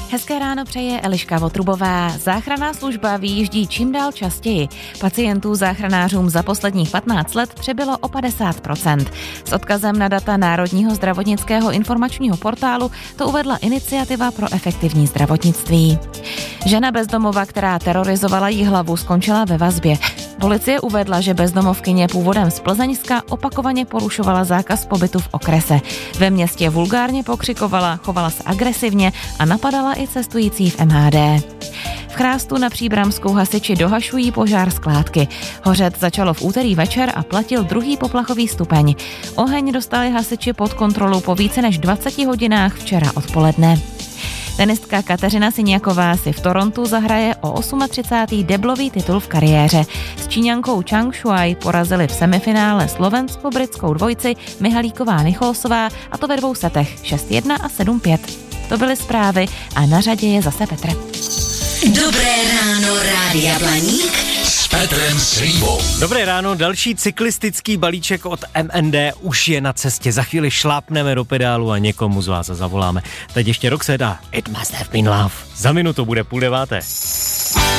Hezké ráno přeje Eliška Votrubová. Záchranná služba vyjíždí čím dál častěji. Pacientů záchranářům za posledních 15 let přibylo o 50%. S odkazem na data Národního zdravotnického informačního portálu to uvedla Iniciativa pro efektivní zdravotnictví. Žena bezdomova, která terorizovala Jihlavu, skončila ve vazbě. Policie uvedla, že bezdomovkyně původem z Plzeňska opakovaně porušovala zákaz pobytu v okrese. Ve městě vulgárně pokřikovala, chovala se agresivně a napadala i cestující v MHD. V Chrástu na Příbramsku hasiči dohašují požár skládky. Hořet začalo v úterý večer a platil 2. poplachový stupeň. Oheň dostali hasiči pod kontrolu po více než 20 hodinách včera odpoledne. Tenistka Kateřina Siniaková si v Torontu zahraje o 38. deblový titul v kariéře. S Číňankou Zhang Shuai porazili v semifinále slovensko-britskou dvojici Mihalíková-Nicholsová, a to ve 2 setech 6-1 a 7-5. To byly zprávy a na řadě je zase Petr. Dobré ráno, Rádia Blaník s Petrem Slívou. Dobré ráno, další cyklistický balíček od MND už je na cestě. Za chvíli šlápneme do pedálu a někomu z vás zavoláme. Teď ještě Roxette a It Must Have Been Love. Za minutu bude 8:30.